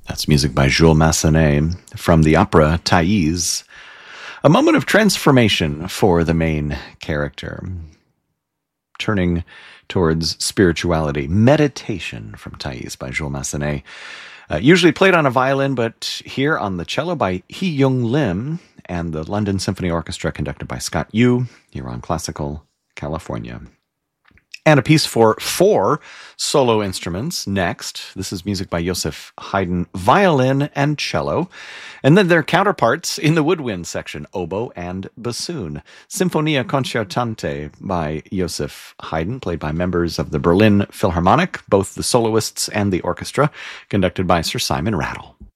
That's music by Jules Massenet from the opera Thais. A moment of transformation for the main character. Turning towards spirituality. Meditation from Thais by Jules Massenet. Usually played on a violin, but here on the cello by Hee Young Lim and the London Symphony Orchestra conducted by Scott Yu here on Classical California. And a piece for 4 solo instruments next. This is music by Joseph Haydn, violin and cello. And then their counterparts in the woodwind section, oboe and bassoon. Sinfonia Concertante by Joseph Haydn, played by members of the Berlin Philharmonic, both the soloists and the orchestra, conducted by Sir Simon Rattle.